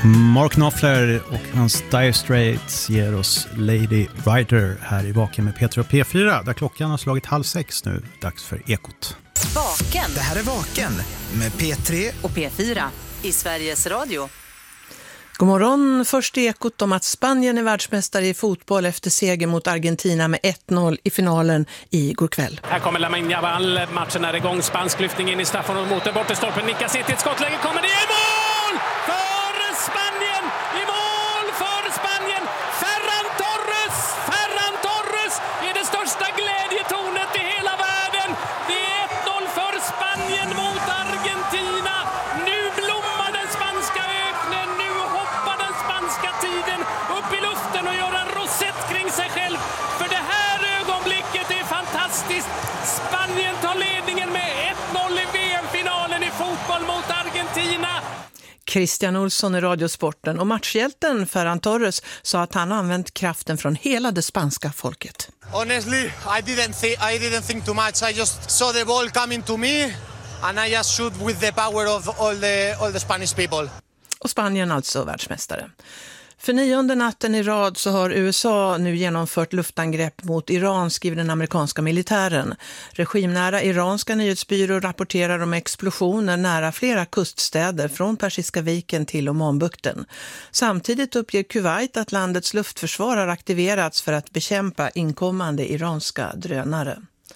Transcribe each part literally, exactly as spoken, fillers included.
Mark Knopfler och hans Dire Straits ger oss Lady Rider här i Vaken med Peter och P fyra, där klockan har slagit halv sex nu. Dags för Ekot. Vaken. Det här är Vaken med P tre och P fyra i Sveriges Radio. God morgon, först Ekot om att Spanien är världsmästare i fotboll efter seger mot Argentina med ett noll i finalen igår kväll. Här kommer Lamine Yamal, matchen är igång, spansk lyftning in i straffområdet mot den bortre stolpen, nickas in till ett skottläge, kommer det i mål för Spanien, i mål för Spanien, Ferran Torres, Ferran Torres är det största glädjetornet i hela världen, det är ett noll för Spanien mot Argentina, nu blommar den spanska öknen, nu hoppar den spanska tiden upp i luften och gör en rosett kring sig själv, för det här ögonblicket är fantastiskt. Spanien tar ledningen med ett noll i V M-finalen i fotboll mot Argentina. Christian Olsson i Radiosporten och matchhjälten Ferran Torres sa att han använt kraften från hela det spanska folket. Honestly, I didn't think I didn't think too much. I just saw the ball coming to me and I just shoot with the power of all the all the Spanish people. Och Spanien alltså världsmästare. För nionde natten i rad så har U S A nu genomfört luftangrepp mot Iran, skriver den amerikanska militären. Regimnära iranska nyhetsbyråer rapporterar om explosioner nära flera kuststäder från Persiska viken till Omanbukten. Samtidigt uppger Kuwait att landets luftförsvar har aktiverats för att bekämpa inkommande iranska drönare.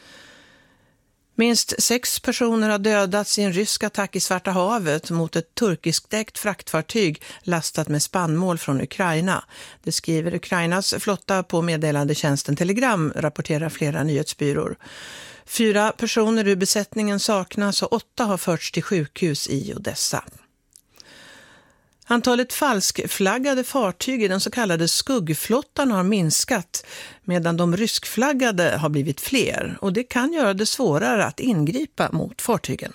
Minst sex personer har dödats i en rysk attack i Svarta havet mot ett turkiskdäckt fraktfartyg lastat med spannmål från Ukraina. Det skriver Ukrainas flotta på meddelandetjänsten Telegram, rapporterar flera nyhetsbyråer. Fyra personer ur besättningen saknas och åtta har förts till sjukhus i Odessa. Antalet falskflaggade fartyg i den så kallade skuggflottan har minskat medan de ryskflaggade har blivit fler, och det kan göra det svårare att ingripa mot fartygen.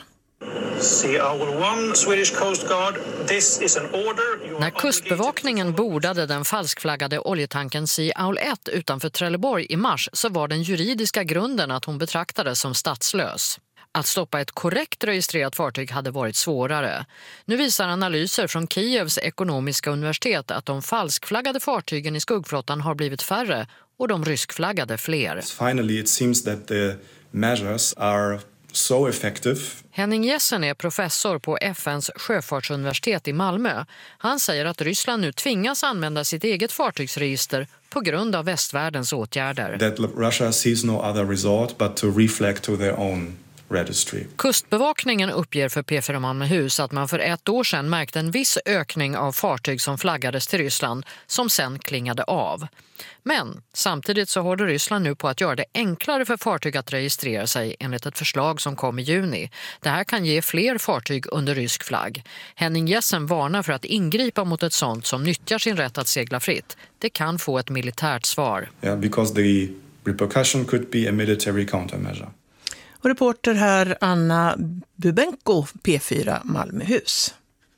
När kustbevakningen bordade den falskflaggade oljetanken Sea Owl ett utanför Trelleborg i mars så var den juridiska grunden att hon betraktades som statslös. Att stoppa ett korrekt registrerat fartyg hade varit svårare. Nu visar analyser från Kievs ekonomiska universitet att de falskflaggade fartygen i skuggflottan har blivit färre och de ryskflaggade fler. Finally, it seems that the measures are so effective. Henning Jessen är professor på F N:s sjöfartsuniversitet i Malmö. Han säger att Ryssland nu tvingas använda sitt eget fartygsregister på grund av västvärldens åtgärder. That Russia sees no other resort but to reflect to their own registry. Kustbevakningen uppger för P fyra Malmöhus att man för ett år sedan märkte en viss ökning av fartyg som flaggades till Ryssland som sen klingade av. Men samtidigt så håller Ryssland nu på att göra det enklare för fartyg att registrera sig enligt ett förslag som kom i juni. Det här kan ge fler fartyg under rysk flagg. Henning Jessen varnar för att ingripa mot ett sånt som nyttjar sin rätt att segla fritt. Det kan få ett militärt svar. Yeah, because the repercussion could be a military countermeasure. Och reporter här Anna Bubenko, P fyra Malmöhus.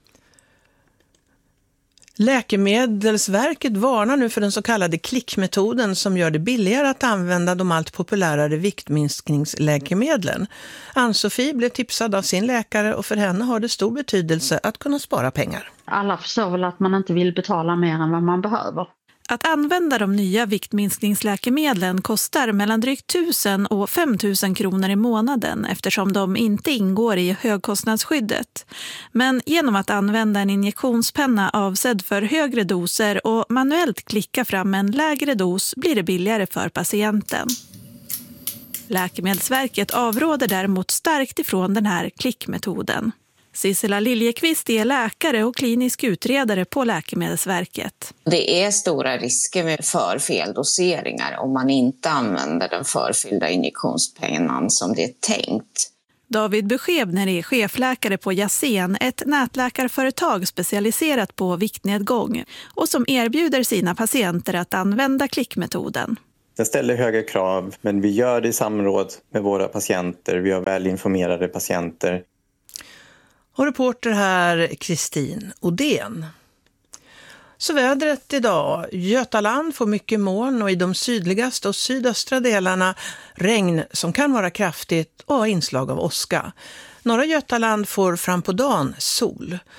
Läkemedelsverket varnar nu för den så kallade klickmetoden som gör det billigare att använda de allt populärare viktminskningsläkemedlen. Ann-Sofie blev tipsad av sin läkare och för henne har det stor betydelse att kunna spara pengar. Alla förstår väl att man inte vill betala mer än vad man behöver. Att använda de nya viktminskningsläkemedlen kostar mellan drygt tusen och femtusen kronor i månaden eftersom de inte ingår i högkostnadsskyddet. Men genom att använda en injektionspenna avsedd för högre doser och manuellt klicka fram en lägre dos blir det billigare för patienten. Läkemedelsverket avråder däremot starkt ifrån den här klickmetoden. Sissela Liljekvist är läkare och klinisk utredare på Läkemedelsverket. Det är stora risker för feldoseringar om man inte använder den förfyllda injektionspennan som det är tänkt. David Beskebner är chefläkare på Jasen, ett nätläkarföretag specialiserat på viktnedgång och som erbjuder sina patienter att använda klickmetoden. Jag ställer höga krav, men vi gör det i samråd med våra patienter. Vi har väl informerade patienter. Och reporter här Kristin Odén. Så vädret idag. Götaland får mycket moln och i de sydligaste och sydöstra delarna regn som kan vara kraftigt och inslag av åska. Norra Götaland får fram på dagen sol.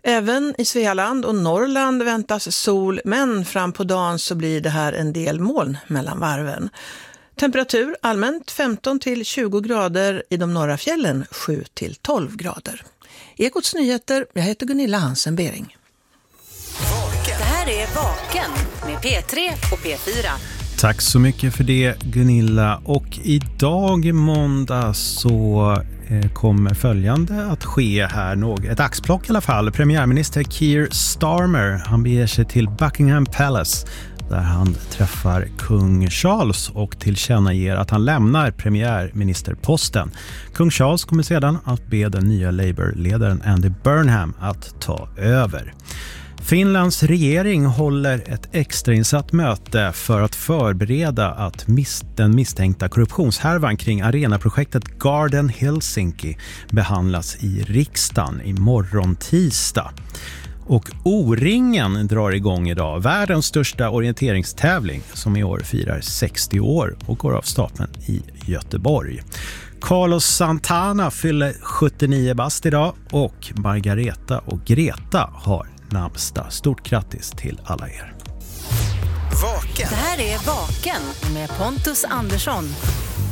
Även i Svealand och Norrland väntas sol, men fram på dagen så blir det här en del moln mellan varven. Temperatur allmänt femton till tjugo grader, i de norra fjällen sju till tolv grader. Ekots nyheter, jag heter Gunilla Hansen-Bering. Det här är Vaken med P tre och P fyra. Tack så mycket för det, Gunilla. Och idag måndag så eh, kommer följande att ske här. Något, ett axplock i alla fall. Premiärminister Keir Starmer, han beger sig till Buckingham Palace där han träffar kung Charles och tillkännager att han lämnar premiärministerposten. Kung Charles kommer sedan att be den nya Labour-ledaren Andy Burnham att ta över. Finlands regering håller ett extrainsatt möte för att förbereda att mis- den misstänkta korruptionshärvan kring arenaprojektet Garden Helsinki behandlas i riksdagen imorgon tisdag. Och O-ringen drar igång idag, världens största orienteringstävling som i år firar sextio år och går av stapeln i Göteborg. Carlos Santana fyller sjuttionio bast idag och Margareta och Greta har namnsdag. Stort grattis till alla er. Vaken. Det här är Vaken med Pontus Andersson.